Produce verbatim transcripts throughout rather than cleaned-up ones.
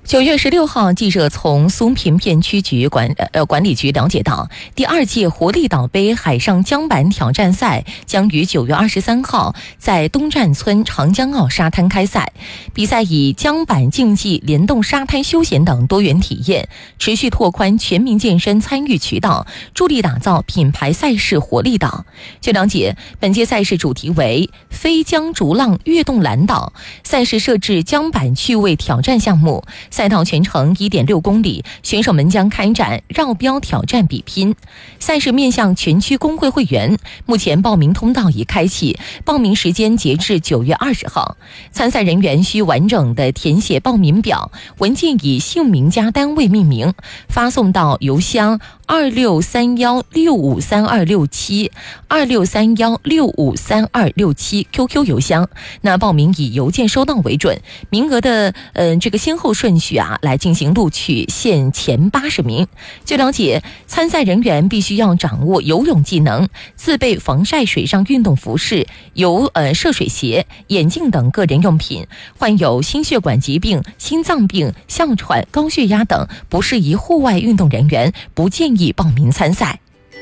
九月十六号，记者从松平片区局管呃管理局了解到，第二届活力岛杯海上江板挑战赛将于九月二十三号在东站村长江澳沙滩开赛。比赛以江板竞技、联动沙滩休闲等多元体验，持续拓宽全民健身参与渠道，助力打造品牌赛事活力岛。据了解，本届赛事主题为飞江逐浪跃动蓝岛，赛事设置江板趣味挑战项目。赛道全程 一点六公里，选手们将开展绕标挑战比拼。赛事面向全区工会会员，目前报名通道已开启，报名时间截至九月二十号。参赛人员需完整的填写报名表，文件以姓名加单位命名，发送到邮箱二六三幺六五三二六七 二六三幺六五三二六七 Q Q 邮箱。那报名以邮件收到为准，名额的呃这个先后顺序啊来进行录取，限前八十名。据了解，参赛人员必须要掌握游泳技能，自备防晒水上运动服饰、游呃涉水鞋、眼镜等个人用品。患有心血管疾病、心脏病、哮喘、高血压等不适宜户外运动人员，不建议报名参赛。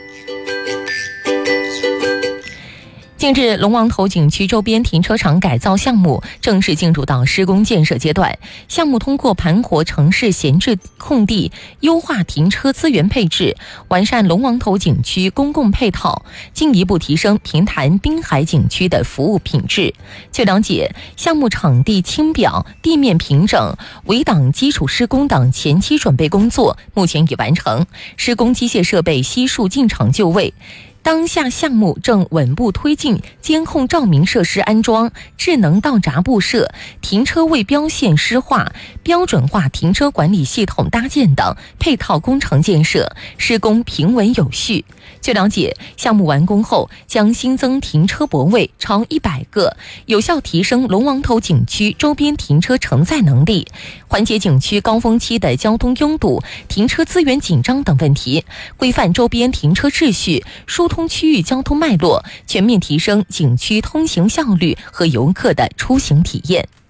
近日，龙王头景区周边停车场改造项目正式进入到施工建设阶段。项目通过盘活城市闲置空地，优化停车资源配置，完善龙王头景区公共配套，进一步提升平潭滨海景区的服务品质。据了解，项目场地清表、地面平整、围挡基础施工等前期准备工作目前已完成，施工机械设备悉数进场就位。当下项目正稳步推进监控照明设施安装、智能道闸布设、停车位标线施画、标准化停车管理系统搭建等配套工程建设，施工平稳有序。据了解，项目完工后将新增停车泊位超一百个，有效提升龙王头景区周边停车承载能力，缓解景区高峰期的交通拥堵、停车资源紧张等问题，规范周边停车秩序，疏通区域交通脉络，全面提升景区通行效率和游客的出行体验。